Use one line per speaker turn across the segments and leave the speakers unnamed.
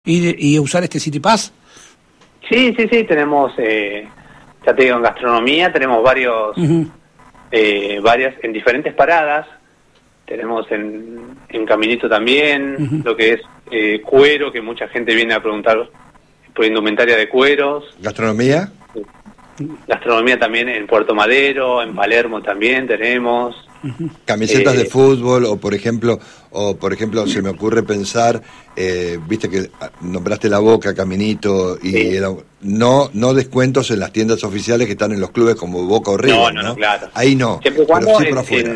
y usar este City Pass?
Sí, tenemos, ya te digo, en gastronomía tenemos varias en diferentes paradas. Tenemos en Caminito también, lo que es cuero, que mucha gente viene a preguntar por indumentaria de cueros.
¿Gastronomía?
Gastronomía también en Puerto Madero, en Palermo también tenemos.
Camisetas de fútbol o por ejemplo se me ocurre pensar, viste que nombraste La Boca, Caminito y no descuentos en las tiendas oficiales que están en los clubes como Boca o River, ¿no?
Claro.
Ahí no,
siempre cuando
pero sí por afuera.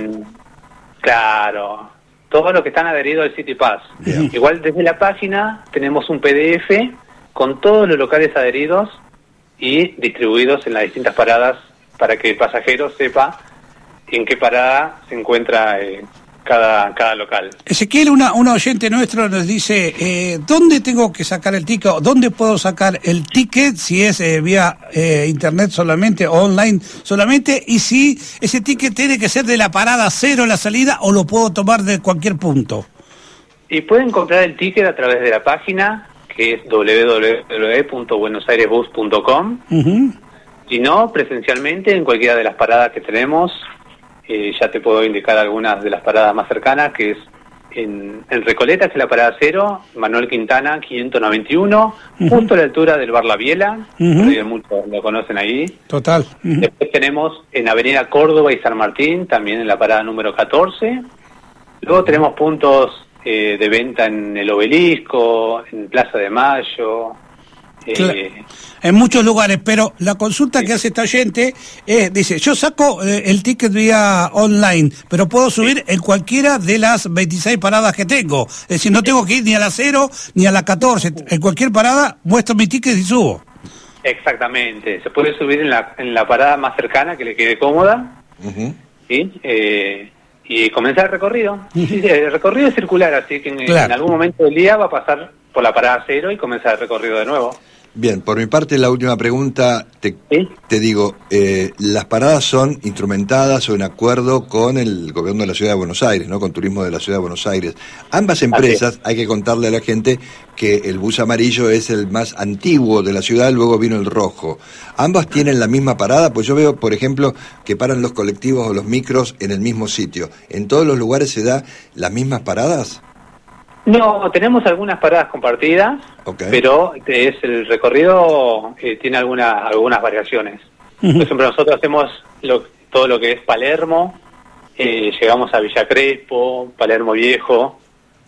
Claro, todos los que están adheridos al City Pass.
Bien.
Igual desde la página tenemos un PDF con todos los locales adheridos y distribuidos en las distintas paradas para que el pasajero sepa en qué parada se encuentra cada local.
Ezequiel, una oyente nuestro nos dice, ¿dónde tengo que sacar el ticket? ¿Dónde puedo sacar el ticket? Si es vía internet solamente o online solamente, y si ese ticket tiene que ser de la parada 0 la salida o lo puedo tomar de cualquier punto.
Y pueden comprar el ticket a través de la página, que es www.buenosairesbus.com. Si no, presencialmente en cualquiera de las paradas que tenemos. Ya te puedo indicar algunas de las paradas más cercanas, que es en Recoleta, que es la parada 0, Manuel Quintana, 591, justo a la altura del Bar La Biela, muchos lo conocen ahí.
Total.
Después tenemos en Avenida Córdoba y San Martín, también en la parada número 14. Luego tenemos puntos de venta en el Obelisco, en Plaza de Mayo.
En muchos lugares, pero la consulta que hace esta oyente dice, yo saco el ticket vía online, pero puedo subir en cualquiera de las 26 paradas que tengo. Es decir, no tengo que ir ni a la 0 ni a la 14. En cualquier parada muestro mi ticket y subo.
Exactamente. Se puede subir en la parada más cercana, que le quede cómoda. ¿Sí? Y comenzar el recorrido. Sí, el recorrido es circular, así que en algún momento del día va a pasar por la parada 0 y comenzar el recorrido de nuevo.
Bien, por mi parte la última pregunta, te digo, las paradas son instrumentadas o en acuerdo con el gobierno de la Ciudad de Buenos Aires, ¿no? Con Turismo de la Ciudad de Buenos Aires. Ambas empresas, hay que contarle a la gente que el bus amarillo es el más antiguo de la ciudad, luego vino el rojo. ¿Ambas tienen la misma parada? Pues yo veo, por ejemplo, que paran los colectivos o los micros en el mismo sitio. ¿En todos los lugares se da las mismas paradas?
No, tenemos algunas paradas compartidas, pero es el recorrido tiene algunas variaciones. Por ejemplo, nosotros hacemos todo lo que es Palermo, llegamos a Villa Crespo, Palermo Viejo,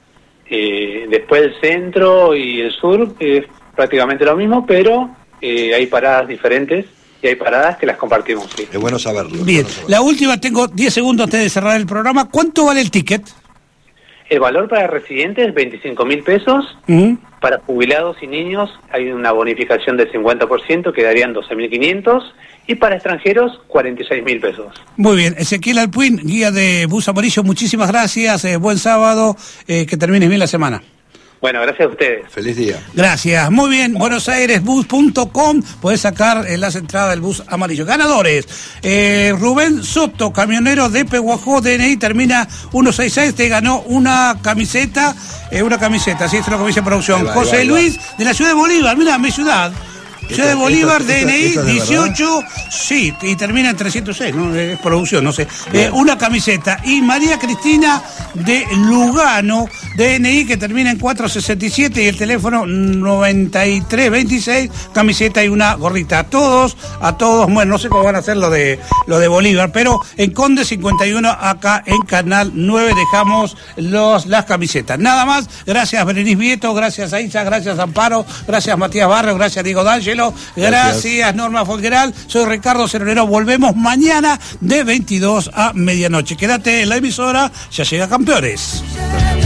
después el centro y el sur es prácticamente lo mismo, pero hay paradas diferentes. Y hay paradas que las compartimos. Sí.
Es bueno saberlo.
Bien, la última, tengo 10 segundos antes de cerrar el programa. ¿Cuánto vale el ticket?
El valor para residentes, 25.000 pesos. Para jubilados y niños hay una bonificación del 50%, que darían 12.500. Y para extranjeros, 46.000 pesos. Muy
bien. Ezequiel Alpuín, guía de Bus Amarillo, muchísimas gracias. Buen sábado. Que termines bien la semana.
Bueno, gracias a ustedes.
Feliz día.
Gracias. Muy bien. buenosairesbus.com. Podés sacar las entradas del bus amarillo. Ganadores. Rubén Soto, camionero de Pehuajó, DNI, termina 166. Te ganó una camiseta. Sí, esto es lo que me dice producción. José Luis, de la ciudad de Bolívar. Mira, mi ciudad. Ciudad de Bolívar, DNI, 18, sí, y termina en 306, ¿no? Es producción, no sé. Una camiseta. Y María Cristina de Lugano, DNI, que termina en 467, y el teléfono 9326, camiseta y una gorrita. A todos, bueno, no sé cómo van a hacer lo de Bolívar, pero en Conde 51, acá en Canal 9, dejamos las camisetas. Nada más, gracias Berenice Vieto, gracias a Isa, gracias Amparo, gracias Matías Barrio, gracias Diego D'Angelo. Gracias Norma Folgueral, soy Ricardo Ceronero, volvemos mañana de 22 a medianoche. Quédate en la emisora, ya llega Campeones.